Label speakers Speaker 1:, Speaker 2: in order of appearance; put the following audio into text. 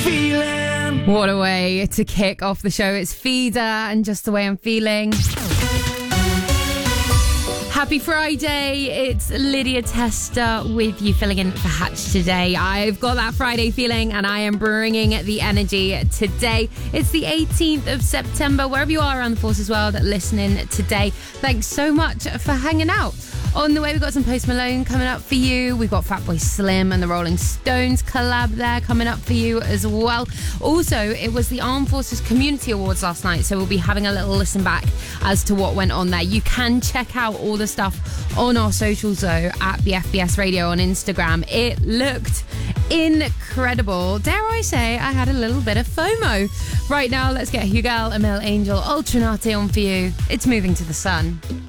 Speaker 1: feeling.
Speaker 2: What a way to kick off the show. It's Feeder and Just the Way I'm Feeling. Happy Friday. It's Lydia Tester with you, filling in for Hatch today. I've got that Friday feeling and I am bringing the energy today. It's the 18th of September. Wherever you are around the Forces world listening today, thanks so much for hanging out. On the way, we've got some Post Malone coming up for you. We've got Fatboy Slim and the Rolling Stones collab there coming up for you as well. Also, it was the Armed Forces Community Awards last night, so we'll be having a little listen back as to what went on there. You can check out all the stuff on our socials, though, at the FBS Radio on Instagram. It looked incredible. Dare I say, I had a little bit of FOMO. Right now, let's get Huguel, Emil Angel, Ultranate on for you. It's Moving to the Sun.